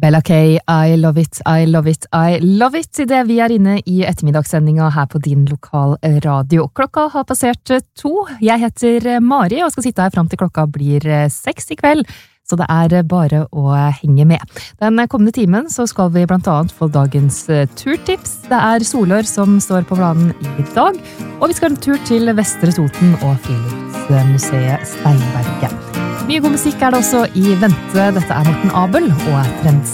Bella K, I love it, I love it, I love it, I det vi inne I ettermiddagssendinga her på din lokal radio. Klokka har passert 2. Jeg heter Mari og skal sitte her frem til klokka blir 6 I kveld, så det bare å henge med. Den kommende timen så skal vi blant annet få dagens turtips. Det Solør som står på planen I dag, og vi skal en tur til Vestre Toten og Friluftsmuseet Steinberget. Mye god musikk det også I vente. Dette Morten Abel og Trends